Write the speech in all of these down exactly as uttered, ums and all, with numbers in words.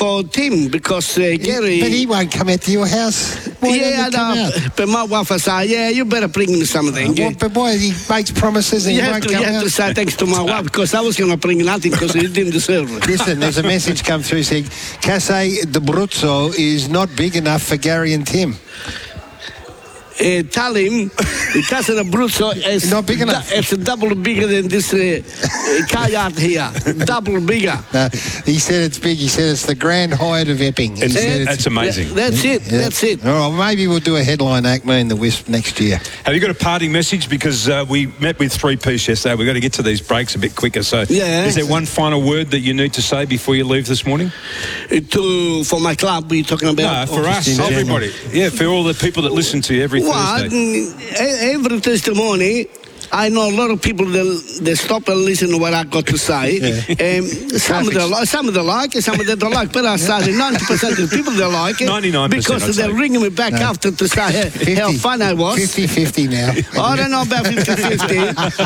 for Tim because uh, Gary... But he won't come out to your house. Why yeah, don't he come no, out? but my wife will say, yeah, you better bring me something. Uh, well, but why? He makes promises and you he have, won't to, come you have out. to say thanks to my wife because I was going to bring nothing because he didn't deserve it. Listen, there's a message come through saying Casey d'Abruzzo is not big enough for Gary and Tim. Uh, tell him Casa d'Abruzzo is not big enough. Du- it's double bigger than this uh, kayak here. Double bigger. Uh, he said it's big. He said it's the Grand Hyatt of Epping. He said it's, That's amazing. Yeah, that's it. Yeah. That's it. All right, maybe we'll do a headline Acme in the Wisp next year. Have you got a parting message? Because uh, we met with three piece yesterday. We've got to get to these breaks a bit quicker. So Yeah. is there one final word that you need to say before you leave this morning? Uh, to for my club, we're talking about. No, for oh, us, in general. everybody. Yeah, for all the people that listen to you every Well, Thursday. mm, every testimony, I know a lot of people that they stop and listen to what I got to say. um, some of them like, some of them like it, some of them don't like. But I say ninety percent of the people they like it ninety-nine percent because I'd they're say. ringing me back No. after to say fifty, how fun I was. fifty-fifty now. I don't know about fifty-fifty.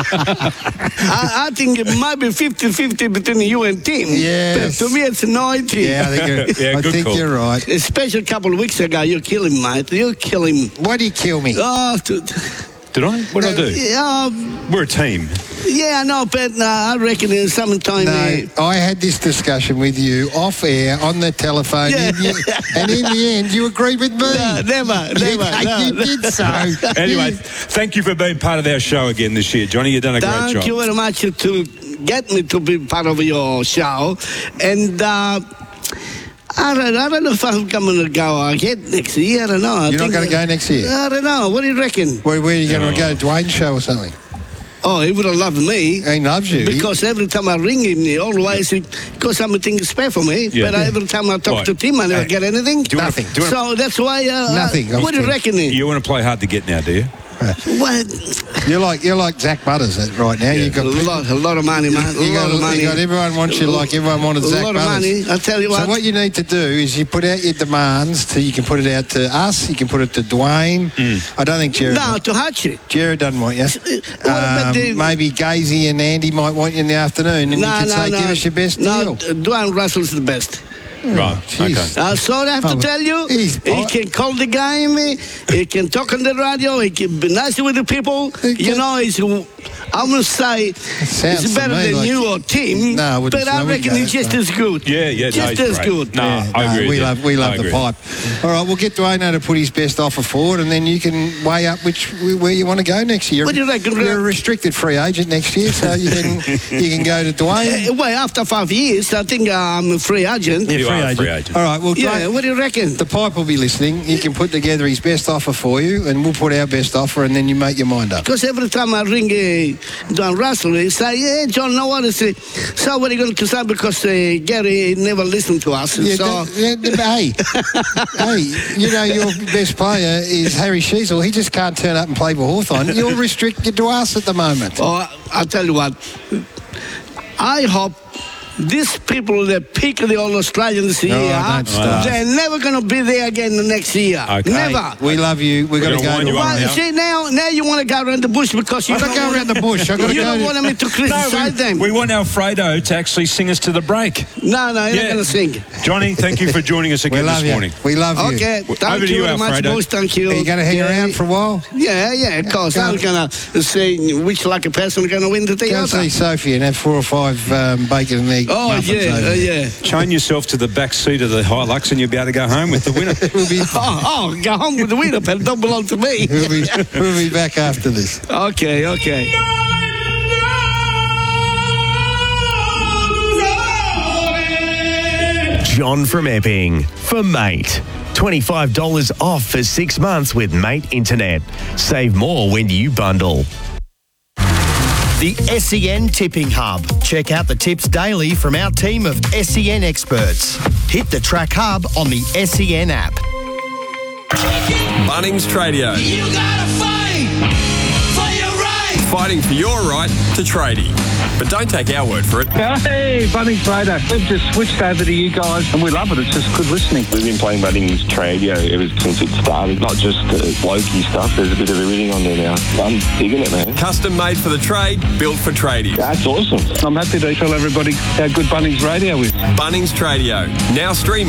I, I think it might be fifty-fifty between you and Tim. Yes. But to me, it's ninety. Yeah, I think, you're, Yeah, I good think call. you're right. Especially a couple of weeks ago, you kill him, mate. You kill him. Why do you kill me? Oh, to, Did I? What did I do? yeah, We're a team. yeah, I know, but uh, I reckon in sometime. No, uh, I had this discussion with you off air on the telephone, Yeah. and, you, and in the end, you agreed with me. No, never, You- never, you no, no. did so. Anyway, thank you for being part of our show again this year, Johnny. You've done a great Thank job. you very much to get me to be part of your show. And uh, I, don't, I don't know if I'm coming to go again next year. I don't know. I You're not think- going to go next year? I don't know. What do you reckon? Where, where are you going to go? Dwayne's show or something? Oh, he would have loved me. He loves you. Because every time I ring him, he always, because something is spare for me. Yeah. But every time I talk Right. to Tim, I never Hey, get anything. do you wanna- Nothing. do you wanna- So that's why. Uh, Nothing, Uh, what do you I'm reckon? You want to play hard to get now, do you? What? You're like you're like Zach Butters right now. You A got lot, a lot of money, man. A you lot got, of money. you got everyone wants you like everyone wanted a Zach lot of Butters. money. I tell you what. So what you need to do is you put out your demands to you can put it out to us, you can put it to Dwayne. I don't think Jared no, to Hachi. Jared doesn't want you. What about Um, the- maybe Gazy and Andy might want you in the afternoon, and No, you can no, say, no. "Give us your best no, deal." Dwayne Russell's the best. Right. Jeez. Okay. Uh, so I have to Oh, tell you, he's- he can call the game, he can talk on the radio, he can be nice with the people. He You can- know, he's, I must say, sounds he's to better me than like- you or Tim, No, I wouldn't- but I I wouldn't reckon go he's that just far. as good. Yeah, yeah, no, Just he's as great. good. No, Yeah, I no, agree with we you. love we I love the agree. pipe. All right, we'll get Dwayne to put his best offer forward, and then you can weigh up which where you want to go next year. What do you reckon? You're a restricted free agent next year, so you can you can go to Dwayne. Uh, well, after five years, I think I'm a free agent. You are a free agent. All right, well, Yeah, Dwayne, what do you reckon? the pipe will be listening. He can put together his best offer for you, and we'll put our best offer, and then you make your mind up. Because every time I ring uh, John Russell, he say, yeah, John, no what is it? So what are you going to say? Because uh, Gary never listened to us. Yeah, so that- yeah, but hey, hey, you know your best player is Harry Sheasel. He just can't turn up and play for Hawthorn. You're restricted to us at the moment. oh, I'll tell you what. I hope these people that pick the all Australians here, don't start. they're never going to be there again the next year. Okay. Never. We love you. We're, We're going to gonna go wind to you up Well, now. see, now, now you want to go around the bush because you I don't go want- around the bush. I've got to You go. don't to- want me to criticize No, we, them. we want Alfredo to actually sing us to the break. no, no, you're Yeah. not going to sing. Johnny, thank you for joining us we again love this you. morning. We love you. Okay, Over thank to you you, very much, Alfredo. boys. Thank you. Are you going to hang Yeah. around for a while? Yeah, yeah, of course. Go- I'm going to say which lucky person is going to win the Go and Toyota. see Sophie and have four or five um, bacon and egg Oh, muffins yeah, over uh, there. yeah. Chain yourself to the back seat of the Hilux and you'll be able to go home with the winner. We'll be, Oh, oh, go home with the winner, but it don't belong to me. we'll, be, we'll be back after this. Okay, okay. John from Epping for Mate. twenty-five dollars off for six months with Mate Internet. Save more when you bundle. The S E N Tipping Hub. Check out the tips daily from our team of S E N experts. Hit the Track Hub on the S E N app. Bunnings Tradio. You gotta fight for your right. Fighting for your right to tradie. But don't take our word for it. Hey, Bunnings Trader. We've just switched over to you guys and we love it. It's just good listening. We've been playing Bunnings Tradio ever since it started. Not just uh, blokey stuff. There's a bit of everything on there now. I'm digging it, man. Custom made for the trade, built for tradies. That's awesome. I'm happy to tell everybody how good Bunnings Radio is. Bunnings Tradio. Now streaming